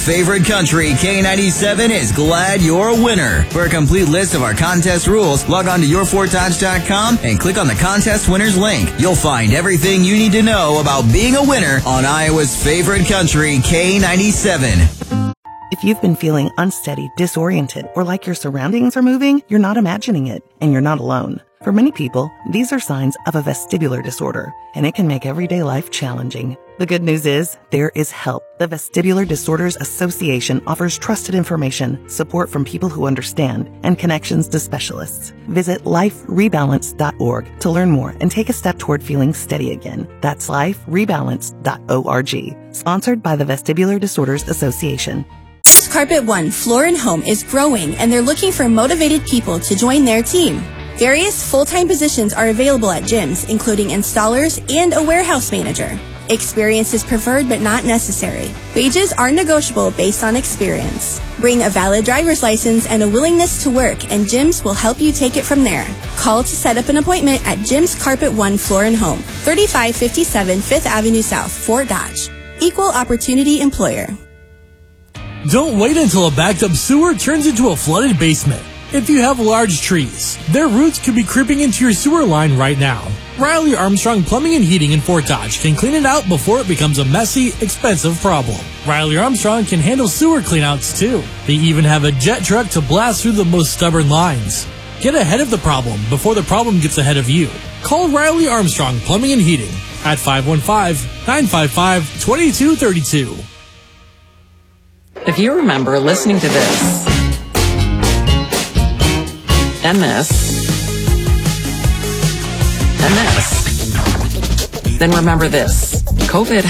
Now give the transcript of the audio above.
favorite country, K97, is glad you're a winner. For a complete list of our contest rules, log on to yourfortdodge.com and click on the contest winners link. You'll find everything you need to know about being a winner on Iowa's favorite country, K97. If you've been feeling unsteady, disoriented, or like your surroundings are moving, you're not imagining it, and you're not alone. For many people, these are signs of a vestibular disorder, and it can make everyday life challenging. The good news is, there is help. The Vestibular Disorders Association offers trusted information, support from people who understand, and connections to specialists. Visit liferebalance.org to learn more and take a step toward feeling steady again. That's liferebalance.org. Sponsored by the Vestibular Disorders Association. Carpet One Floor and Home is growing, and they're looking for motivated people to join their team. Various full-time positions are available at gyms, including installers and a warehouse manager. Experience is preferred but not necessary. Wages are negotiable based on experience. Bring a valid driver's license and a willingness to work, and Gyms will help you take it from there. Call to set up an appointment at Gyms Carpet One Floor and Home, 3557 5th Avenue South, Fort Dodge. Equal opportunity employer. Don't wait until a backed-up sewer turns into a flooded basement. If you have large trees, their roots could be creeping into your sewer line right now. Riley Armstrong Plumbing and Heating in Fort Dodge can clean it out before it becomes a messy, expensive problem. Riley Armstrong can handle sewer cleanouts too. They even have a jet truck to blast through the most stubborn lines. Get ahead of the problem before the problem gets ahead of you. Call Riley Armstrong Plumbing and Heating at 515-955-2232. If you remember listening to this, and this, and this, then remember this. COVID